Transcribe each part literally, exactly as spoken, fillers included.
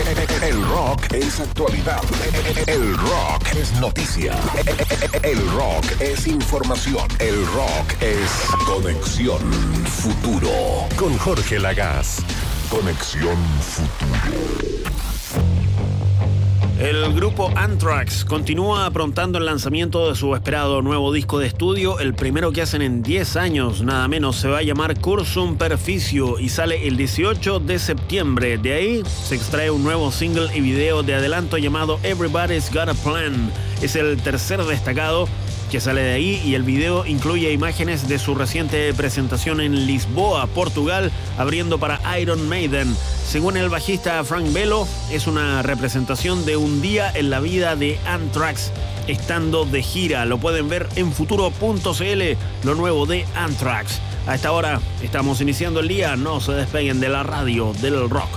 El rock es actualidad. El rock es noticia. El rock es información. El rock es Conexión Futuro. Con Jorge Lagaz. Conexión Futuro. El grupo Anthrax continúa aprontando el lanzamiento de su esperado nuevo disco de estudio, el primero que hacen en diez años, nada menos. Se va a llamar Cursum Perficio y sale el dieciocho de septiembre. De ahí se extrae un nuevo single y video de adelanto llamado Everybody's Got a Plan. Es el tercer destacado que sale de ahí y el video incluye imágenes de su reciente presentación en Lisboa, Portugal, abriendo para Iron Maiden. Según el bajista Frank Bello, es una representación de un día en la vida de Anthrax estando de gira. Lo pueden ver en futuro punto c l, lo nuevo de Anthrax. A esta hora estamos iniciando el día, no se despeguen de la radio del rock.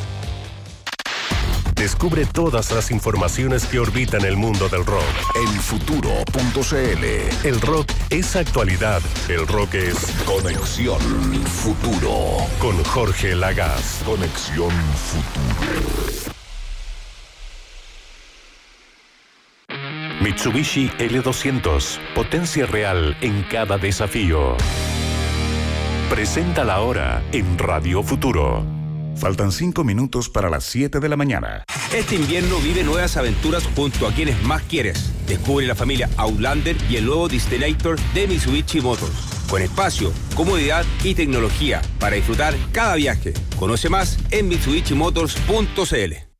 Descubre todas las informaciones que orbitan el mundo del rock en futuro punto c l. El rock es actualidad. El rock es Conexión Futuro. Con Jorge Lagaz. Conexión Futuro. Mitsubishi L doscientos. Potencia real en cada desafío. Presenta la hora en Radio Futuro. Faltan cinco minutos para las siete de la mañana. Este invierno vive nuevas aventuras junto a quienes más quieres. Descubre la familia Outlander y el nuevo Destinator de Mitsubishi Motors. Con espacio, comodidad y tecnología para disfrutar cada viaje. Conoce más en mitsubishi motors punto c l.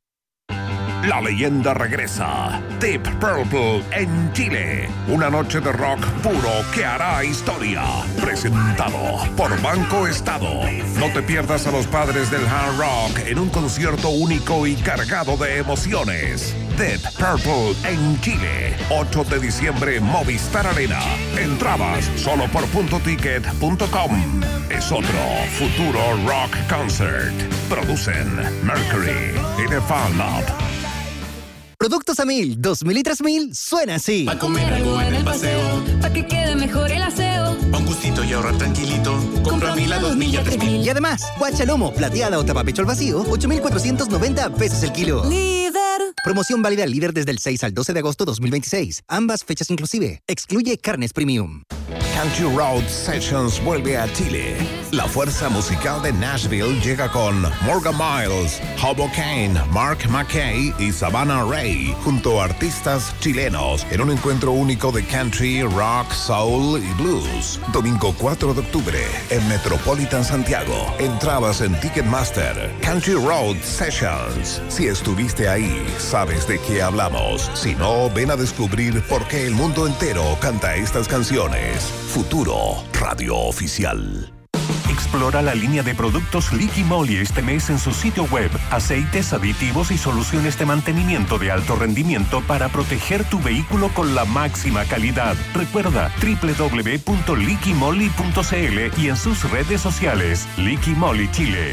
La leyenda regresa. Deep Purple en Chile. Una noche de rock puro que hará historia. Presentado por Banco Estado. No te pierdas a los padres del hard rock en un concierto único y cargado de emociones. Deep Purple en Chile. ocho de diciembre, Movistar Arena. Entradas solo por punto ticket punto com. Es otro Futuro Rock Concert. Producen Mercury y The Fan Lab. Productos a mil, dos mil y tres mil, suena así. Pa' comer algo en el paseo, pa' que quede mejor el aseo. Pa' un gustito y ahorrar tranquilito, compra mil a dos mil y a tres mil. Y además, guachalomo, plateada o tapapecho al vacío, ocho mil cuatrocientos noventa pesos el kilo. Líder. Promoción válida al líder desde el seis al doce de agosto dos mil veintiséis. Ambas fechas inclusive. Excluye carnes premium. Country Road Sessions vuelve a Chile. La fuerza musical de Nashville llega con Morgan Miles, Hobo Kane, Mark McKay y Savannah Ray, junto a artistas chilenos, en un encuentro único de country, rock, soul y blues. Domingo cuatro de octubre, en Metropolitan Santiago. Entradas en Ticketmaster. Country Road Sessions. Si estuviste ahí, sabes de qué hablamos. Si no, ven a descubrir por qué el mundo entero canta estas canciones. Futuro Radio Oficial. Explora la línea de productos Liqui Moly este mes en su sitio web. Aceites, aditivos y soluciones de mantenimiento de alto rendimiento para proteger tu vehículo con la máxima calidad. Recuerda doble u doble u doble u punto liqui moly punto c l y en sus redes sociales. Liqui Moly Chile.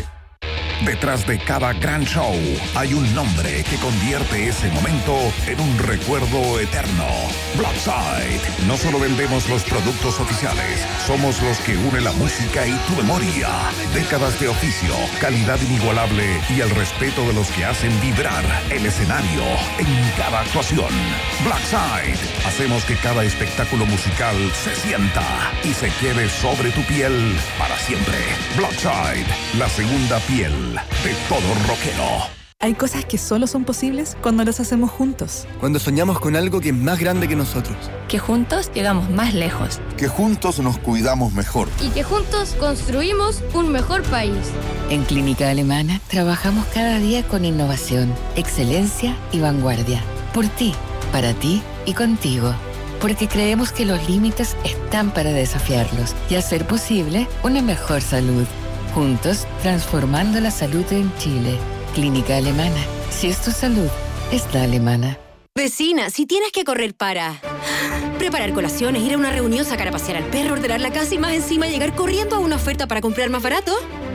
Detrás de cada gran show hay un nombre que convierte ese momento en un recuerdo eterno. Blackside. No solo vendemos los productos oficiales, somos los que unen la música y tu memoria. Décadas de oficio, calidad inigualable y el respeto de los que hacen vibrar el escenario en cada actuación. Blackside. Hacemos que cada espectáculo musical se sienta y se quede sobre tu piel para siempre. Blackside. La segunda piel de todo rockero. Hay cosas que solo son posibles cuando las hacemos juntos. Cuando soñamos con algo que es más grande que nosotros. Que juntos llegamos más lejos. Que juntos nos cuidamos mejor. Y que juntos construimos un mejor país. En Clínica Alemana trabajamos cada día con innovación, excelencia y vanguardia. Por ti, para ti y contigo. Porque creemos que los límites están para desafiarlos y hacer posible una mejor salud. Juntos, transformando la salud en Chile. Clínica Alemana. Si es tu salud, es la alemana. Vecina, si tienes que correr para preparar colaciones, ir a una reunión, sacar a pasear al perro, ordenar la casa y más encima llegar corriendo a una oferta para comprar más barato.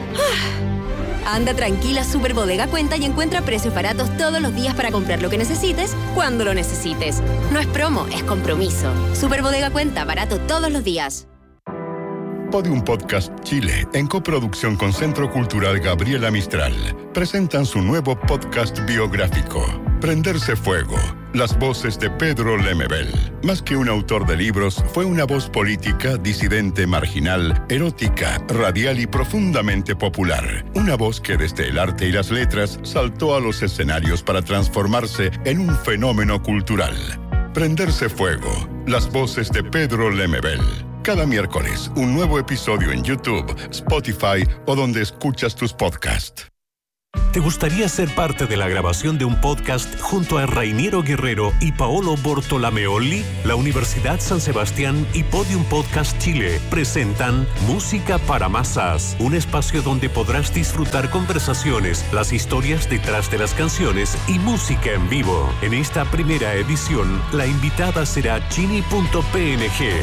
Anda tranquila, Super Bodega cuenta y encuentra precios baratos todos los días para comprar lo que necesites, cuando lo necesites. No es promo, es compromiso. Super Bodega cuenta, barato todos los días. Podium Podcast Chile, en coproducción con Centro Cultural Gabriela Mistral, presentan su nuevo podcast biográfico, Prenderse Fuego. Las voces de Pedro Lemebel. Más que un autor de libros, fue una voz política, disidente, marginal, erótica, radial y profundamente popular. Una voz que desde el arte y las letras saltó a los escenarios para transformarse en un fenómeno cultural. Prenderse Fuego. Las voces de Pedro Lemebel. Cada miércoles, un nuevo episodio en YouTube, Spotify o donde escuchas tus podcasts. ¿Te gustaría ser parte de la grabación de un podcast junto a Rainiero Guerrero y Paolo Bortolameoli? La Universidad San Sebastián y Podium Podcast Chile presentan Música para Masas, un espacio donde podrás disfrutar conversaciones, las historias detrás de las canciones y música en vivo. En esta primera edición, la invitada será Chini punto p n g.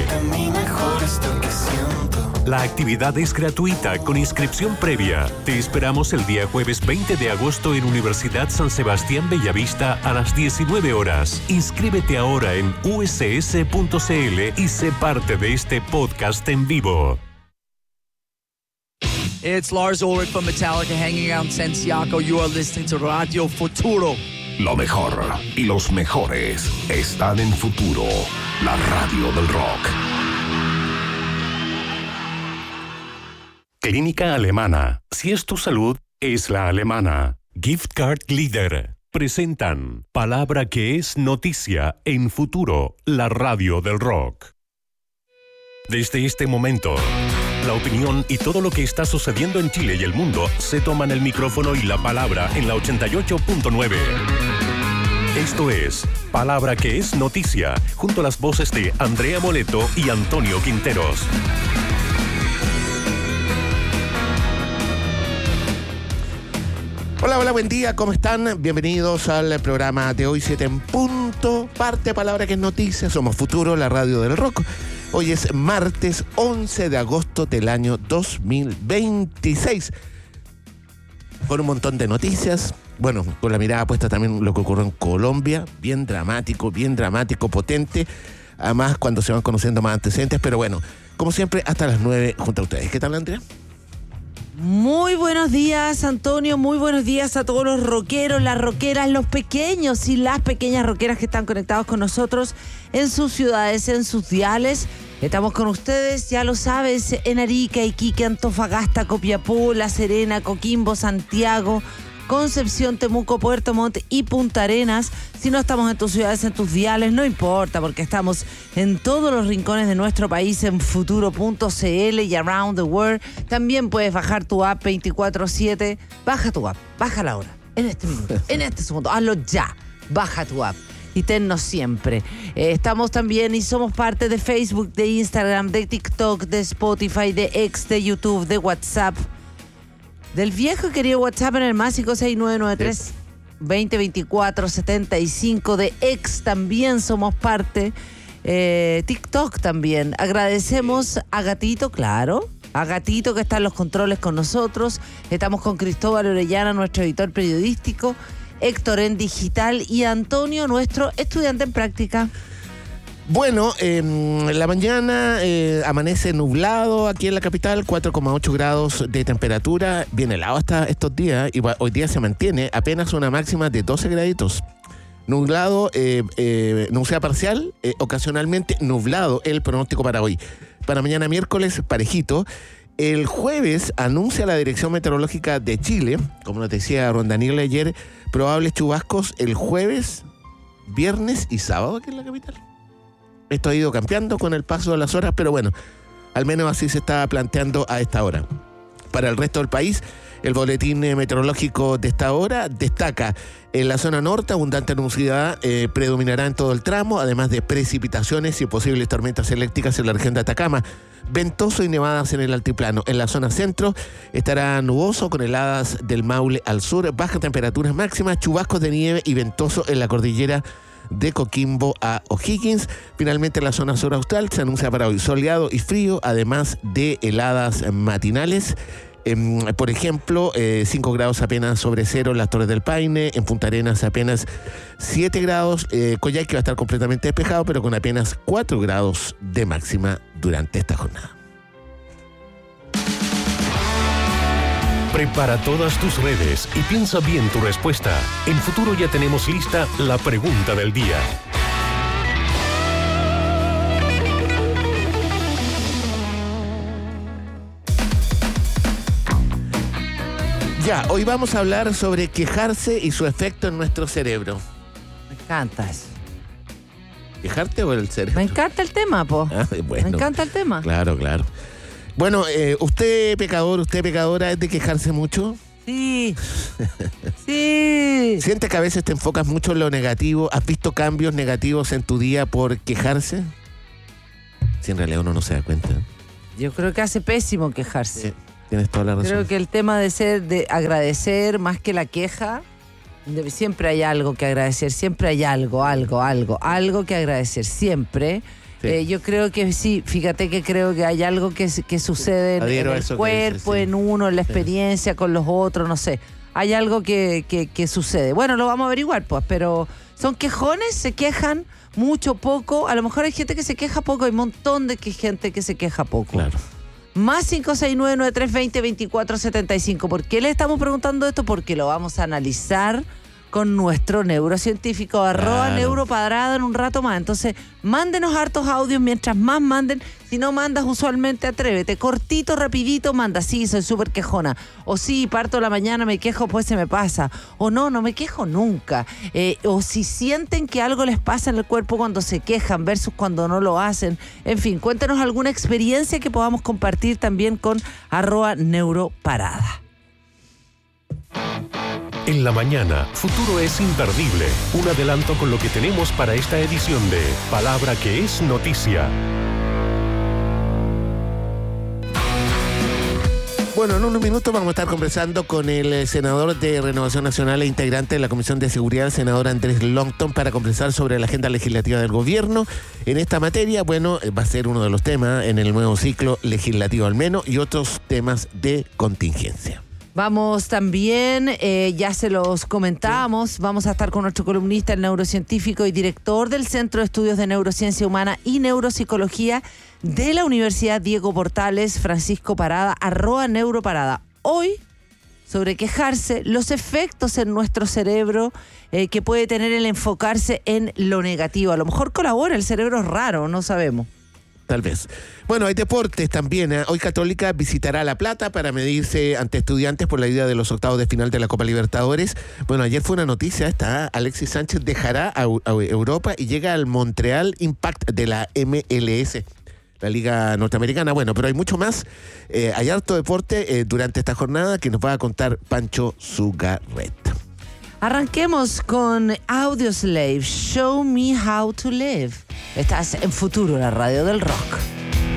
La actividad es gratuita con inscripción previa. Te esperamos el día jueves veinte de agosto en Universidad San Sebastián Bellavista a las diecinueve horas. Inscríbete ahora en u s s punto c l y sé parte de este podcast en vivo. It's Lars Ulrich from Metallica hanging out in Santiago. You are listening to Radio Futuro. Lo mejor y los mejores están en Futuro, la radio del rock. Clínica Alemana. Si es tu salud, es la alemana. Gift Card Leader. Presentan Palabra que es noticia en Futuro, la radio del rock. Desde este momento, la opinión y todo lo que está sucediendo en Chile y el mundo se toman el micrófono y la palabra en la ochenta y ocho punto nueve. Esto es Palabra que es noticia, junto a las voces de Andrea Moleto y Antonio Quinteros. Hola, hola, buen día, ¿cómo están? Bienvenidos al programa de hoy, siete en punto. Parte Palabra que es noticia, somos Futuro, la radio del rock. Hoy es martes once de agosto del año dos mil veintiséis. Con un montón de noticias. Bueno, con la mirada puesta también en lo que ocurrió en Colombia. Bien dramático, bien dramático, potente. Además, cuando se van conociendo más antecedentes. Pero bueno, como siempre, hasta las nueve junto a ustedes. ¿Qué tal, Andrea? Muy buenos días, Antonio, muy buenos días a todos los rockeros, las rockeras, los pequeños y las pequeñas rockeras que están conectados con nosotros en sus ciudades, en sus diales. Estamos con ustedes, ya lo sabes, en Arica, Iquique, Antofagasta, Copiapó, La Serena, Coquimbo, Santiago, Concepción, Temuco, Puerto Montt y Punta Arenas. Si no estamos en tus ciudades, en tus diales, no importa, porque estamos en todos los rincones de nuestro país en futuro punto c l y around the world. También puedes bajar tu app veinticuatro siete. Baja tu app, bájala ahora, en este minuto, en este segundo, hazlo ya. Baja tu app y tennos siempre. Eh, estamos también y somos parte de Facebook, de Instagram, de TikTok, de Spotify, de X, de YouTube, de WhatsApp. Del viejo querido WhatsApp en el más cinco seis nueve nueve tres, veinte veinticuatro setenta y cinco. De X también somos parte. Eh, TikTok también. Agradecemos a Gatito, claro. A Gatito que está en los controles con nosotros. Estamos con Cristóbal Orellana, nuestro editor periodístico. Héctor en digital. Y Antonio, nuestro estudiante en práctica. Bueno, eh, la mañana eh, amanece nublado aquí en la capital, cuatro coma ocho grados de temperatura, bien helado hasta estos días, y hoy día se mantiene apenas una máxima de doce graditos. Nublado, eh, eh, nubosidad parcial, eh, ocasionalmente nublado el pronóstico para hoy. Para mañana miércoles, parejito. El jueves anuncia la Dirección Meteorológica de Chile, como nos decía Ron Daniel ayer, probables chubascos el jueves, viernes y sábado aquí en la capital. Esto ha ido cambiando con el paso de las horas, pero bueno, al menos así se está planteando a esta hora. Para el resto del país, el boletín meteorológico de esta hora destaca en la zona norte, abundante nubosidad eh, predominará en todo el tramo, además de precipitaciones y posibles tormentas eléctricas en la región de Atacama. Ventoso y nevadas en el altiplano. En la zona centro estará nuboso con heladas del Maule al sur, bajas temperaturas máximas, chubascos de nieve y ventoso en la cordillera de Coquimbo a O'Higgins. Finalmente en la zona sur austral se anuncia para hoy soleado y frío, además de heladas matinales. Eh, por ejemplo, eh, cinco grados apenas sobre cero en las Torres del Paine, en Punta Arenas apenas siete grados, eh, Coyhaique va a estar completamente despejado, pero con apenas cuatro grados de máxima durante esta jornada. Prepara todas tus redes y piensa bien tu respuesta. En Futuro ya tenemos lista la pregunta del día. Ya, hoy vamos a hablar sobre quejarse y su efecto en nuestro cerebro. Me encanta eso. ¿Quejarte o el cerebro? Me encanta el tema, po. Ah, bueno, me encanta el tema. Claro, claro. Bueno, eh, usted pecador, usted pecadora, ¿es de quejarse mucho? Sí. Sí. ¿Sientes que a veces te enfocas mucho en lo negativo? ¿Has visto cambios negativos en tu día por quejarse? Si en realidad uno no se da cuenta. Yo creo que hace pésimo quejarse. Sí, tienes toda la razón. Creo que el tema de ser, de agradecer más que la queja, de, siempre hay algo que agradecer, siempre hay algo, algo, algo, algo que agradecer, siempre. Sí. Eh, yo creo que sí, fíjate que creo que hay algo que, que sucede en, en el cuerpo, dices, sí. en uno, en la experiencia, sí. con los otros, no sé. Hay algo que, que, que sucede. Bueno, lo vamos a averiguar, pues, pero son quejones, se quejan mucho, poco. A lo mejor hay gente que se queja poco, hay un montón de que, gente que se queja poco. Claro. Más cinco seis nueve, nueve tres dos cero, veinticuatro setenta y cinco. ¿Por qué le estamos preguntando esto? Porque lo vamos a analizar con nuestro neurocientífico, claro. arroba neuropadrada en un rato más. Entonces, mándenos hartos audios, mientras más manden. Si no mandas, usualmente atrévete. Cortito, rapidito, manda. Sí, soy súper quejona. O sí, parto la mañana, me quejo, pues se me pasa. O no, no me quejo nunca. Eh, o si sienten que algo les pasa en el cuerpo cuando se quejan versus cuando no lo hacen. En fin, cuéntenos alguna experiencia que podamos compartir también con arroba neuroparada. En la mañana, Futuro es imperdible. Un adelanto con lo que tenemos para esta edición de Palabra que es Noticia. Bueno, en unos minutos vamos a estar conversando con el senador de Renovación Nacional e integrante de la Comisión de Seguridad, el senador Andrés Longton, para conversar sobre la agenda legislativa del gobierno. En esta materia, bueno, va a ser uno de los temas en el nuevo ciclo legislativo al menos y otros temas de contingencia. Vamos también, eh, ya se los comentábamos, sí. vamos a estar con nuestro columnista, el neurocientífico y director del Centro de Estudios de Neurociencia Humana y Neuropsicología de la Universidad Diego Portales, Francisco Parada, arroba neuroparada. Hoy, sobre quejarse, los efectos en nuestro cerebro eh, que puede tener el enfocarse en lo negativo. A lo mejor colabora, el cerebro es raro, no sabemos. Tal vez. Bueno, hay deportes también. ¿eh? Hoy Católica visitará La Plata para medirse ante Estudiantes por la ida de los octavos de final de la Copa Libertadores. Bueno, ayer fue una noticia esta. ¿eh? Alexis Sánchez dejará a, a Europa y llega al Montreal Impact de la M L S, la Liga Norteamericana. Bueno, pero hay mucho más. Eh, hay harto deporte eh, durante esta jornada que nos va a contar Pancho Zugarret. Arranquemos con Audioslave, Show Me How to Live. Estás en Futuro, la radio del rock.